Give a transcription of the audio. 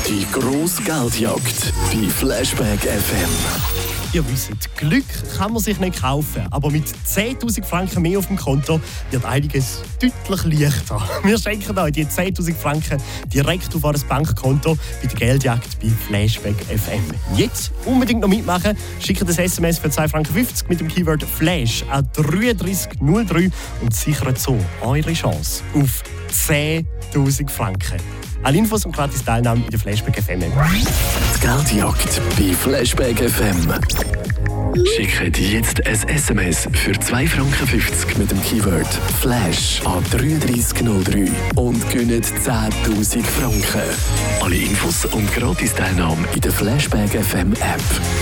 Die grosse Geldjagd bei Flashback FM. Ihr wisst, Glück kann man sich nicht kaufen, aber mit 10'000 Franken mehr auf dem Konto wird einiges deutlich leichter. Wir schenken euch die 10'000 Franken direkt auf euer Bankkonto bei der Geldjagd bei Flashback FM. Jetzt unbedingt noch mitmachen, schickt ein SMS für 2,50 Franken mit dem Keyword Flash an 3303 und sichert so eure Chance auf 10'000 Franken. Alle Infos und gratis Teilnahme in der Flashback FM. Die Geldjagd bei Flashback FM. Schickt jetzt ein SMS für 2,50 Franken mit dem Keyword Flash an 3303 und gewinnt 10'000 Franken. Alle Infos und gratis Teilnahme in der Flashback FM App.